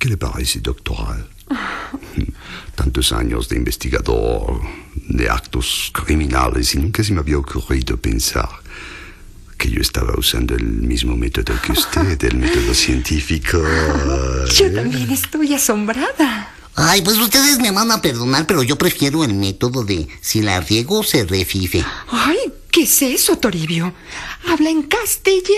¿Qué le parece, doctora? Tantos años de investigador, de actos criminales, y nunca se me había ocurrido pensar que yo estaba usando el mismo método que usted, el método científico. Yo también estoy asombrada. Ay, pues ustedes me van a perdonar, pero yo prefiero el método de si la riego se refife. Ay, ¿qué es eso, Toribio? Habla en castellano.